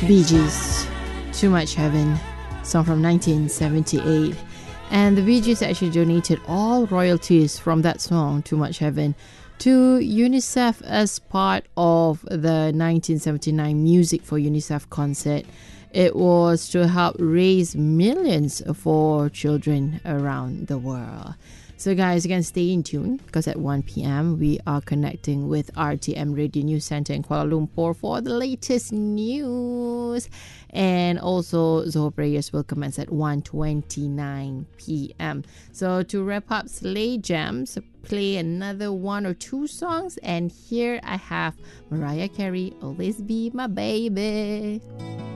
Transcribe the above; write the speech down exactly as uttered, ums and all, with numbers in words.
Bee Gees, Too Much Heaven, song from nineteen seventy-eight. And the Bee Gees actually donated all royalties from that song, Too Much Heaven, to UNICEF as part of the nineteen seventy-nine Music for UNICEF concert. It was to help raise millions for children around the world. So guys, you can stay in tune because at one p.m. we are connecting with R T M Radio News Center in Kuala Lumpur for the latest news. And also Zohor prayers will commence at one twenty-nine p.m. So to wrap up Slay Jams, play another one or two songs. And here I have Mariah Carey, Always Be My Baby.